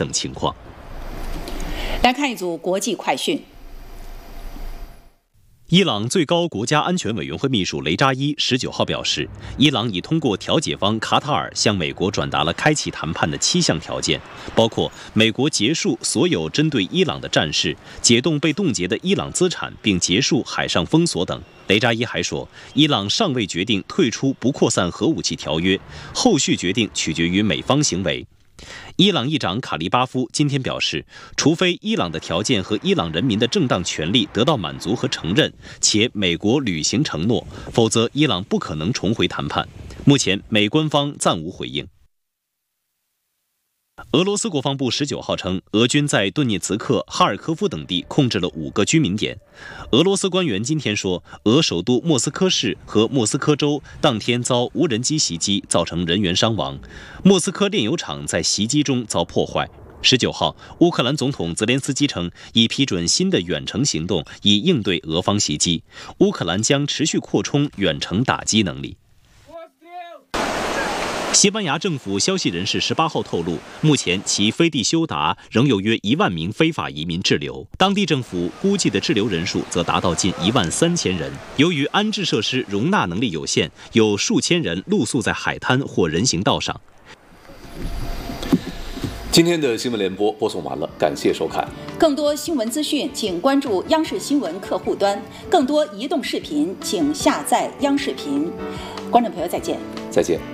等情况。 来看一组国际快讯。 伊朗最高国家安全委员会秘书雷扎伊19号表示，伊朗已通过调解方卡塔尔向美国转达了开启谈判的7项条件，包括美国结束所有针对伊朗的战事、解冻被冻结的伊朗资产，并结束海上封锁等。雷扎伊还说，伊朗尚未决定退出不扩散核武器条约，后续决定取决于美方行为。伊朗议长卡利巴夫今天表示，除非伊朗的条件和伊朗人民的正当权利得到满足和承认，且美国履行承诺，否则伊朗不可能重回谈判。目前，美官方暂无回应。俄罗斯国防部19号称，俄军在顿涅茨克、哈尔科夫等地控制了5个居民点。俄罗斯官员今天说，俄首都莫斯科市和莫斯科州当天遭无人机袭击，造成人员伤亡。莫斯科炼油厂在袭击中遭破坏。19号，乌克兰总统泽连斯基称，已批准新的远程行动，以应对俄方袭击。乌克兰将持续扩充远程打击能力。西班牙政府消息人士18号透露，目前其飞地休达仍有约1万名非法移民滞留，当地政府估计的滞留人数则达到近13000人。由于安置设施容纳能力有限，有数千人露宿在海滩或人行道上。 今天的新闻联播播送完了，感谢收看。 更多新闻资讯，请关注央视新闻客户端；更多移动视频，请下载央视频。观众朋友，再见。 再见。